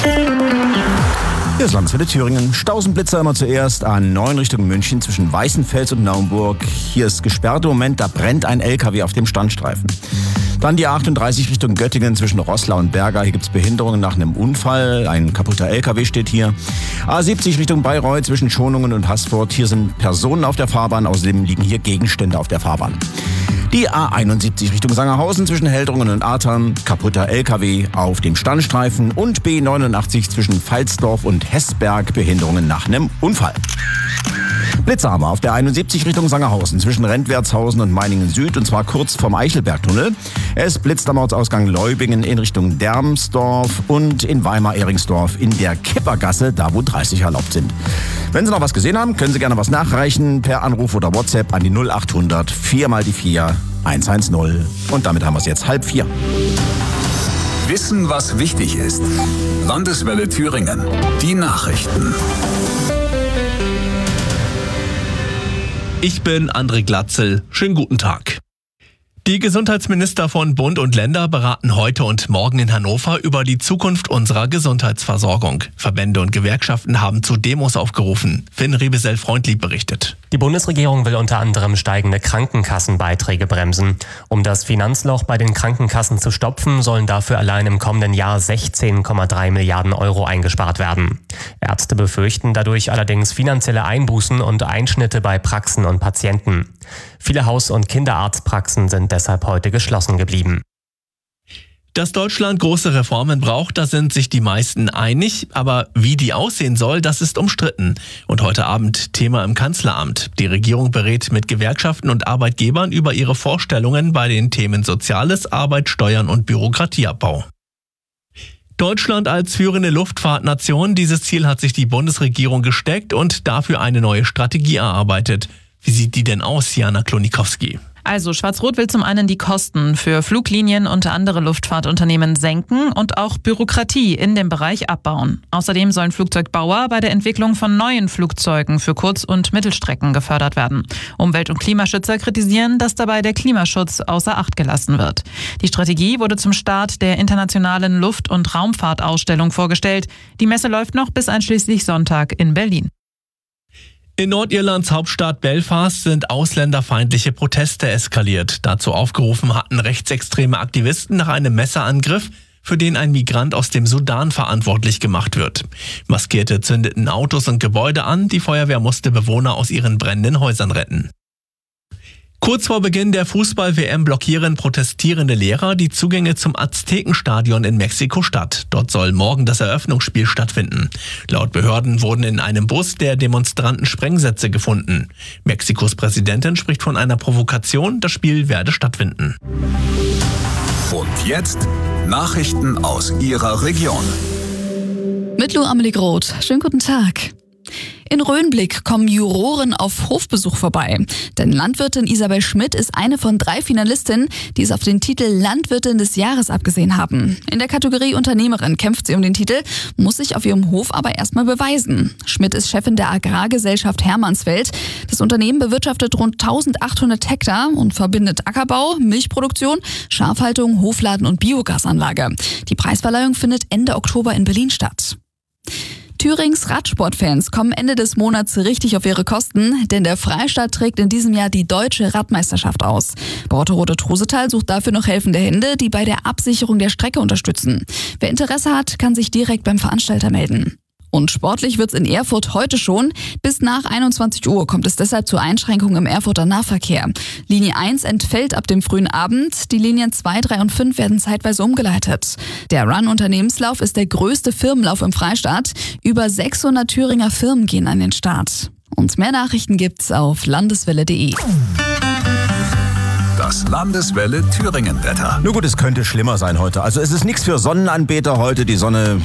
Hier ist Landeswelle Thüringen. Stausenblitzer immer zuerst A9 Richtung München zwischen Weißenfels und Naumburg. Hier ist gesperrt im Moment, da brennt ein LKW auf dem Standstreifen. Dann die A38 Richtung Göttingen zwischen Roßlau und Berga. Hier gibt es Behinderungen nach einem Unfall. Ein kaputter LKW steht hier. A70 Richtung Bayreuth zwischen Schonungen und Haßfurt. Hier sind Personen auf der Fahrbahn. Außerdem liegen hier Gegenstände auf der Fahrbahn. Die A71 Richtung Sangerhausen zwischen Heldrungen und Artern, kaputter LKW auf dem Standstreifen und B89 zwischen Pfalzdorf und Hessberg, Behinderungen nach einem Unfall. Blitzer haben wir auf der 71 Richtung Sangerhausen zwischen Rentwertshausen und Meiningen Süd und zwar kurz vorm Eichelbergtunnel. Es blitzt am Ortsausgang Leubingen in Richtung Dermsdorf und in Weimar-Ehringsdorf in der Kippergasse, da wo 30 erlaubt sind. Wenn Sie noch was gesehen haben, können Sie gerne was nachreichen per Anruf oder WhatsApp an die 0800 4 mal die 4 110. Und damit haben wir es jetzt 3:30. Wissen, was wichtig ist. Landeswelle Thüringen. Die Nachrichten. Ich bin André Glatzel. Schönen guten Tag. Die Gesundheitsminister von Bund und Länder beraten heute und morgen in Hannover über die Zukunft unserer Gesundheitsversorgung. Verbände und Gewerkschaften haben zu Demos aufgerufen. Finn Rebesel-Freundlieb berichtet. Die Bundesregierung will unter anderem steigende Krankenkassenbeiträge bremsen. Um das Finanzloch bei den Krankenkassen zu stopfen, sollen dafür allein im kommenden Jahr 16,3 Milliarden Euro eingespart werden. Ärzte befürchten dadurch allerdings finanzielle Einbußen und Einschnitte bei Praxen und Patienten. Viele Haus- und Kinderarztpraxen sind deshalb heute geschlossen geblieben. Dass Deutschland große Reformen braucht, da sind sich die meisten einig. Aber wie die aussehen soll, das ist umstritten. Und heute Abend Thema im Kanzleramt. Die Regierung berät mit Gewerkschaften und Arbeitgebern über ihre Vorstellungen bei den Themen Soziales, Arbeit, Steuern und Bürokratieabbau. Deutschland als führende Luftfahrtnation, dieses Ziel hat sich die Bundesregierung gesteckt und dafür eine neue Strategie erarbeitet. Wie sieht die denn aus, Jana Klonikowski? Also Schwarz-Rot will zum einen die Kosten für Fluglinien und andere Luftfahrtunternehmen senken und auch Bürokratie in dem Bereich abbauen. Außerdem sollen Flugzeugbauer bei der Entwicklung von neuen Flugzeugen für Kurz- und Mittelstrecken gefördert werden. Umwelt- und Klimaschützer kritisieren, dass dabei der Klimaschutz außer Acht gelassen wird. Die Strategie wurde zum Start der internationalen Luft- und Raumfahrtausstellung vorgestellt. Die Messe läuft noch bis einschließlich Sonntag in Berlin. In Nordirlands Hauptstadt Belfast sind ausländerfeindliche Proteste eskaliert. Dazu aufgerufen hatten rechtsextreme Aktivisten nach einem Messerangriff, für den ein Migrant aus dem Sudan verantwortlich gemacht wird. Maskierte zündeten Autos und Gebäude an, die Feuerwehr musste Bewohner aus ihren brennenden Häusern retten. Kurz vor Beginn der Fußball-WM blockieren protestierende Lehrer die Zugänge zum Aztekenstadion in Mexiko-Stadt. Dort soll morgen das Eröffnungsspiel stattfinden. Laut Behörden wurden in einem Bus der Demonstranten Sprengsätze gefunden. Mexikos Präsidentin spricht von einer Provokation, das Spiel werde stattfinden. Und jetzt Nachrichten aus Ihrer Region. Mit Lou Amelie Groth. Schönen guten Tag. In Röhnblick kommen Juroren auf Hofbesuch vorbei. Denn Landwirtin Isabel Schmidt ist eine von 3 Finalistinnen, die es auf den Titel Landwirtin des Jahres abgesehen haben. In der Kategorie Unternehmerin kämpft sie um den Titel, muss sich auf ihrem Hof aber erstmal beweisen. Schmidt ist Chefin der Agrargesellschaft Hermannsfeld. Das Unternehmen bewirtschaftet rund 1800 Hektar und verbindet Ackerbau, Milchproduktion, Schafhaltung, Hofladen und Biogasanlage. Die Preisverleihung findet Ende Oktober in Berlin statt. Thürings Radsportfans kommen Ende des Monats richtig auf ihre Kosten, denn der Freistaat trägt in diesem Jahr die deutsche Radmeisterschaft aus. Borte-Rote-Trusetal sucht dafür noch helfende Hände, die bei der Absicherung der Strecke unterstützen. Wer Interesse hat, kann sich direkt beim Veranstalter melden. Und sportlich wird's in Erfurt heute schon. Bis nach 21 Uhr kommt es deshalb zu Einschränkungen im Erfurter Nahverkehr. Linie 1 entfällt ab dem frühen Abend. Die Linien 2, 3 und 5 werden zeitweise umgeleitet. Der Run-Unternehmenslauf ist der größte Firmenlauf im Freistaat. Über 600 Thüringer Firmen gehen an den Start. Und mehr Nachrichten gibt's auf landeswelle.de. Das Landeswelle Thüringen-Wetter. Nur gut, es könnte schlimmer sein heute. Also es ist nichts für Sonnenanbeter heute. Die Sonne